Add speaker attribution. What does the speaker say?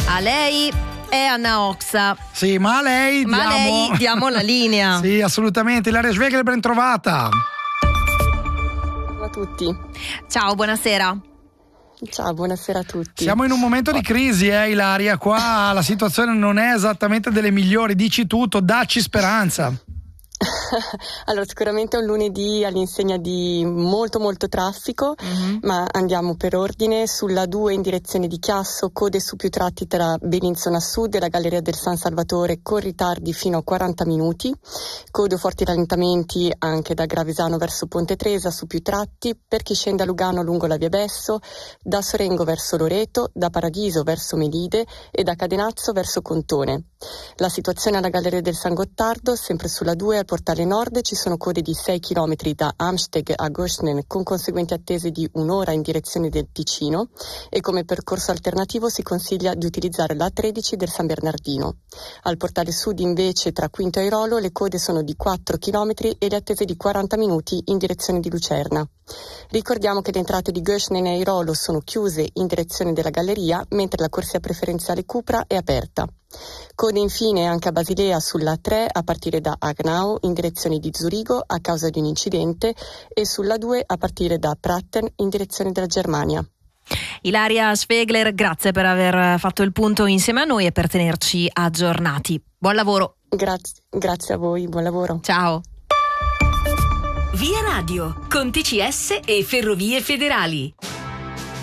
Speaker 1: A lei è Anna Oxa.
Speaker 2: Sì, ma a lei
Speaker 1: diamo la linea.
Speaker 2: Sì, assolutamente. Ilaria Schwegler, ben trovata.
Speaker 3: Ciao a tutti.
Speaker 1: Ciao, buonasera.
Speaker 3: Ciao, buonasera a tutti.
Speaker 2: Siamo in un momento di crisi, Ilaria. Qua la situazione non è esattamente delle migliori. Dici tutto, dacci speranza.
Speaker 3: Allora, sicuramente è un lunedì all'insegna di molto traffico, ma andiamo per ordine. Sulla 2 in direzione di Chiasso, code su più tratti tra Bellinzona Sud e la Galleria del San Salvatore con ritardi fino a 40 minuti. Code o forti rallentamenti anche da Gravesano verso Ponte Tresa su più tratti, per chi scende a Lugano lungo la via Besso, da Sorengo verso Loreto, da Paradiso verso Melide e da Cadenazzo verso Contone. La situazione alla Galleria del San Gottardo, sempre sulla 2 al Portale Nord, ci sono code di 6 km da Amsteg a Goschnen con conseguenti attese di un'ora in direzione del Ticino, e come percorso alternativo si consiglia di utilizzare la 13 del San Bernardino. Al Portale Sud invece tra Quinto e Airolo le code sono di 4 km e le attese di 40 minuti in direzione di Lucerna. Ricordiamo che le entrate di Goschnen e Airolo sono chiuse in direzione della galleria, mentre la corsia preferenziale Cupra è aperta. Code infine anche a Basilea sulla 3 a partire da Agnau in direzione di Zurigo a causa di un incidente, e sulla 2 a partire da Pratten in direzione della Germania.
Speaker 1: Ilaria Schwegler, grazie per aver fatto il punto insieme a noi e per tenerci aggiornati. Buon lavoro.
Speaker 3: Grazie a voi, buon lavoro.
Speaker 1: Ciao.
Speaker 4: Via Radio con TCS e Ferrovie Federali.